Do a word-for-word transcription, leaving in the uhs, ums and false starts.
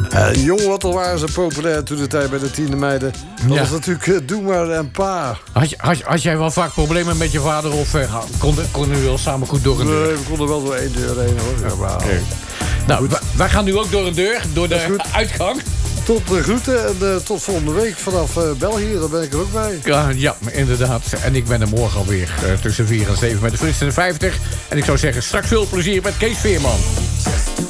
Uh, jong wat al waren ze populair toen de tijd bij de tiende meiden. Dat Ja. was natuurlijk uh, Doe maar en Pa. Had, je- had, je- had jij wel vaak problemen met je vader? Of uh, konden kon u wel samen goed door een deur? Nee, we konden wel door één deur heen hoor. Ja, maar, Okay. Nou, wij, wij gaan nu ook door een deur, door de uitgang. Tot de groeten en uh, tot volgende week vanaf uh, België. Daar ben ik er ook bij. Ja, ja, inderdaad. En ik ben er morgen alweer uh, tussen vier en zeven met de Frits en de vijftig. En ik zou zeggen, straks veel plezier met Kees Veerman.